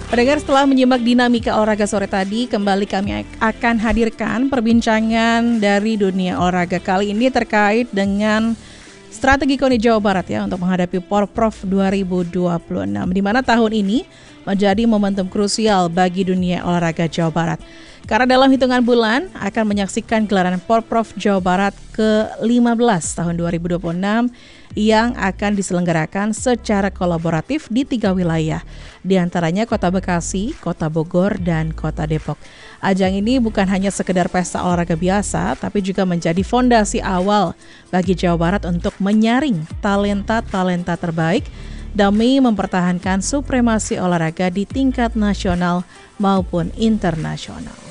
Pendengar, setelah menyimak dinamika olahraga sore tadi, kembali kami akan hadirkan perbincangan dari dunia olahraga kali ini terkait dengan strategi KONI Jawa Barat ya untuk menghadapi Porprov 2026, di mana tahun ini menjadi momentum krusial bagi dunia olahraga Jawa Barat. Karena dalam hitungan bulan akan menyaksikan gelaran Porprov Jawa Barat ke-15 tahun 2026 yang akan diselenggarakan secara kolaboratif di 3 wilayah, di antaranya Kota Bekasi, Kota Bogor, dan Kota Depok. Ajang ini bukan hanya sekedar pesta olahraga biasa, tapi juga menjadi fondasi awal bagi Jawa Barat untuk menyaring talenta-talenta terbaik demi mempertahankan supremasi olahraga di tingkat nasional maupun internasional.